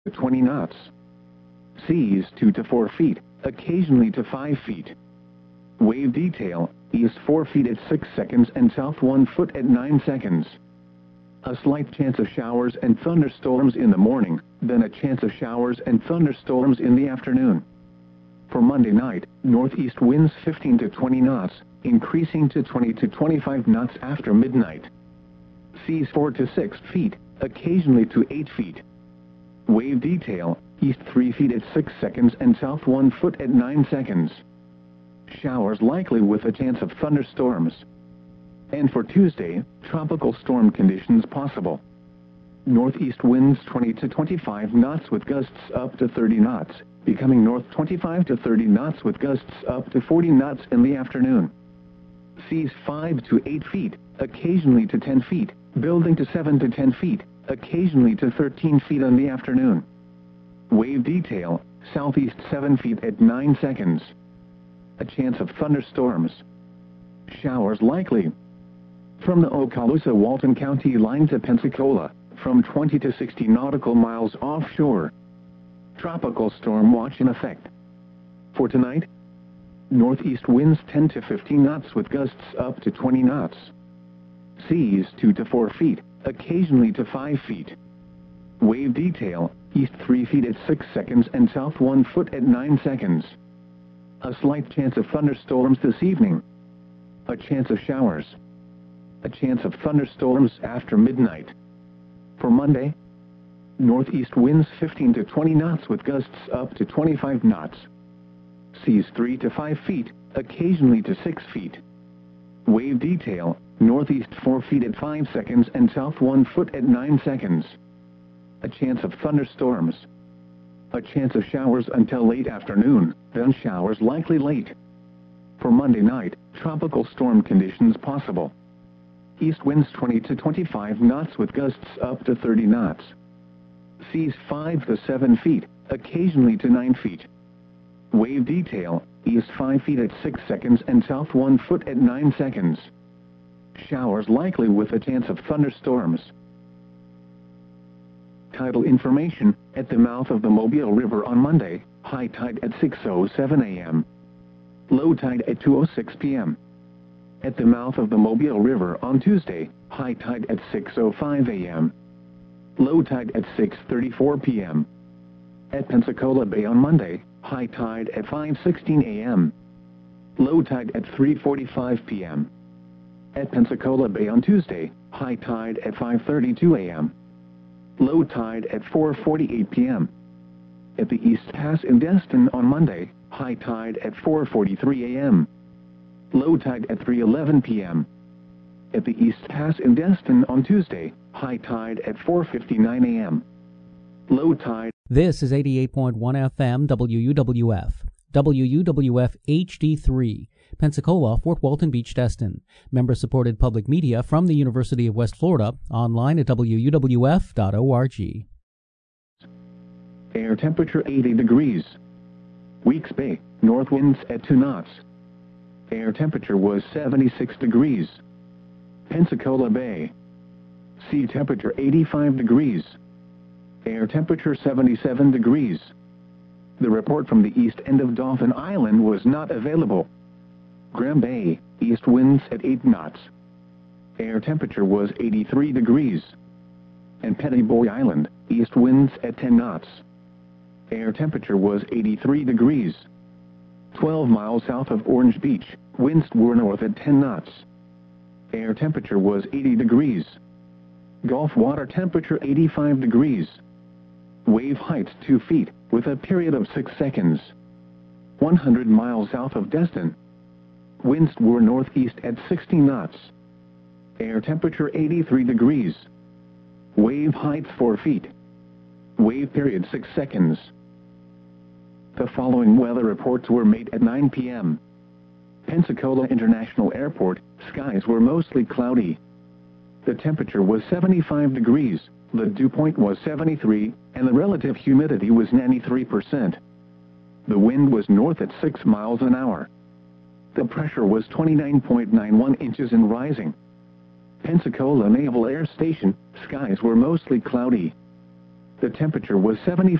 20 knots. Seas 2 to 4 feet, occasionally to 5 feet. Wave detail, east 4 feet at 6 seconds and south 1 foot at 9 seconds. A slight chance of showers and thunderstorms in the morning, then a chance of showers and thunderstorms in the afternoon. For Monday night, northeast winds 15 to 20 knots, increasing to 20 to 25 knots after midnight. Seas 4 to 6 feet, occasionally to 8 feet. Wave detail, east 3 feet at 6 seconds and south 1 foot at 9 seconds. Showers likely with a chance of thunderstorms. And for Tuesday, tropical storm conditions possible. Northeast winds 20 to 25 knots with gusts up to 30 knots, becoming north 25 to 30 knots with gusts up to 40 knots in the afternoon. Seas 5 to 8 feet, occasionally to 10 feet, building to 7 to 10 feet, occasionally to 13 feet in the afternoon. Wave detail, southeast 7 feet at 9 seconds. A chance of thunderstorms. Showers likely. From the Okaloosa-Walton County line to Pensacola, from 20 to 60 nautical miles offshore. Tropical storm watch in effect. For tonight, northeast winds 10 to 15 knots with gusts up to 20 knots. Seas 2 to 4 feet, occasionally to 5 feet. Wave detail, east 3 feet at 6 seconds and south 1 foot at 9 seconds. A slight chance of thunderstorms this evening. A chance of showers. A chance of thunderstorms after midnight. For Monday, northeast winds 15 to 20 knots with gusts up to 25 knots. Seas 3 to 5 feet, occasionally to 6 feet. Wave detail, northeast 4 feet at 5 seconds and south 1 foot at 9 seconds. A chance of thunderstorms. A chance of showers until late afternoon, then showers likely late. For Monday night, tropical storm conditions possible. East winds 20 to 25 knots with gusts up to 30 knots. Seas 5 to 7 feet, occasionally to 9 feet. Wave detail, east 5 feet at 6 seconds and south 1 foot at 9 seconds. Showers likely with a chance of thunderstorms. Tidal information, at the mouth of the Mobile River on Monday, high tide at 6:07 a.m. Low tide at 2:06 p.m. At the mouth of the Mobile River on Tuesday, high tide at 6:05 a.m. Low tide at 6:34 p.m. At Pensacola Bay on Monday, high tide at 5:16 a.m. Low tide at 3:45 p.m. At Pensacola Bay on Tuesday, high tide at 5:32 a.m. Low tide at 4:48 p.m. At the East Pass in Destin on Monday, high tide at 4:43 a.m. Low tide at 3:11 p.m. At the East Pass in Destin on Tuesday, high tide at 4:59 a.m. Low tide. This is 88.1 FM WUWF. WUWF HD3, Pensacola, Fort Walton Beach, Destin. Member-supported public media from the University of West Florida, online at wuwf.org. Air temperature 80 degrees. Weeks Bay, north winds at 2 knots. Air temperature was 76 degrees. Pensacola Bay. Sea temperature 85 degrees. Air temperature 77 degrees. The report from the east end of Dauphin Island was not available. Graham Bay, east winds at 8 knots. Air temperature was 83 degrees. And Petty Boy Island, east winds at 10 knots. Air temperature was 83 degrees. 12 miles south of Orange Beach, winds were north at 10 knots. Air temperature was 80 degrees. Gulf water temperature 85 degrees. Wave heights 2 feet, with a period of 6 seconds. 100 miles south of Destin. Winds were northeast at 60 knots. Air temperature 83 degrees. Wave heights 4 feet. Wave period 6 seconds. The following weather reports were made at 9 p.m. Pensacola International Airport, skies were mostly cloudy. The temperature was 75 degrees, the dew point was 73, and the relative humidity was 93%. The wind was north at 6 miles an hour. The pressure was 29.91 inches and rising. Pensacola Naval Air Station, skies were mostly cloudy. The temperature was 75